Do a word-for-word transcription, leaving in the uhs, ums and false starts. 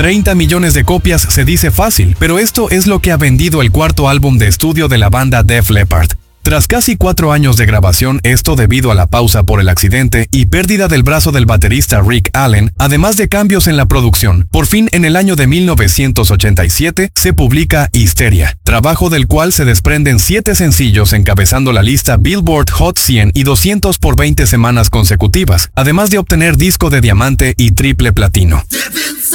treinta millones de copias se dice fácil, pero esto es lo que ha vendido el cuarto álbum de estudio de la banda Def Leppard. Tras casi cuatro años de grabación, esto debido a la pausa por el accidente y pérdida del brazo del baterista Rick Allen, además de cambios en la producción, por fin en el año de mil novecientos ochenta y siete se publica Hysteria, trabajo del cual se desprenden siete sencillos encabezando la lista Billboard Hot cien y doscientos por veinte semanas consecutivas, además de obtener disco de diamante y triple platino.